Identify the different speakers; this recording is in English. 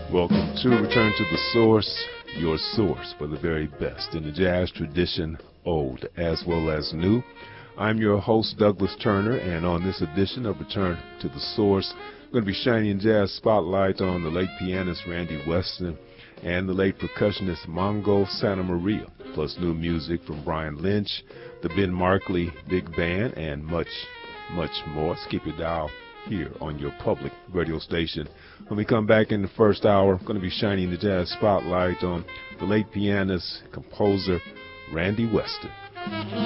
Speaker 1: Welcome to Return to the Source, your source for the very best in the jazz tradition, old as well as new. I'm your host, Douglas Turner, and on this edition of Return to the Source, I'm going to be shining jazz spotlight on the late pianist Randy Weston and the late percussionist Mongo Santa Maria, plus new music from Brian Lynch, the Ben Markley Big Band, and much, much more. So keep your dial here on your public radio station. When we come back in the first hour, I'm going to be shining the jazz spotlight on the late pianist, composer, Randy Weston.